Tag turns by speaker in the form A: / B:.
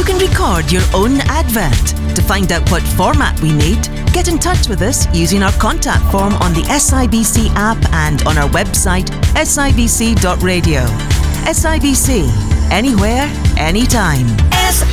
A: can record your own advert. To find out what format we need, get in touch with us using our contact form on the SIBC app and on our website, sibc.radio. SIBC. Anywhere, anytime.